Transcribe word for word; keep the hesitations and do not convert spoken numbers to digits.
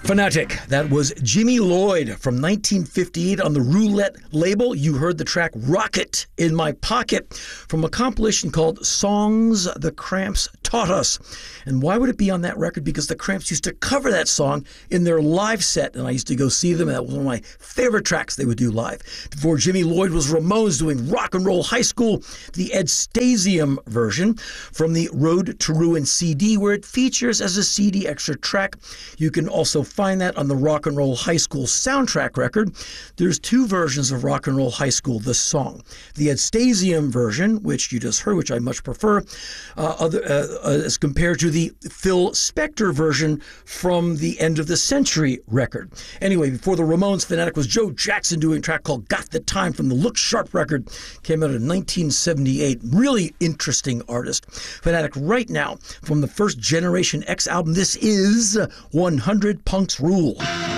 Fanatic. That was Jimmy Lloyd from nineteen fifty-eight on the Roulette label. You heard the track Rocket in My Pocket from a compilation called Songs the Cramps Taught Us. And why would it be on that record? Because the Cramps used to cover that song in their live set, and I used to go see them. That was one of my favorite tracks they would do live. Before Jimmy Lloyd was Ramones doing Rock and Roll High School, the Ed Stasium version from the Road to Ruin C D, where it features as a C D extra track. You can also find that on the Rock and Roll High School soundtrack record. There's two versions of Rock and Roll High School, the song. The Ed Stasium version, which you just heard, which I much prefer, uh, other, uh, uh, as compared to the Phil Spector version from the End of the Century record. Anyway, before the Ramones, Fanatic was Joe Jackson doing a track called Got the Time from the Look Sharp record. Came out in nineteen seventy-eight. Really interesting artist. Fanatic right now from the first Generation X album. This is one hundred Punks Rule.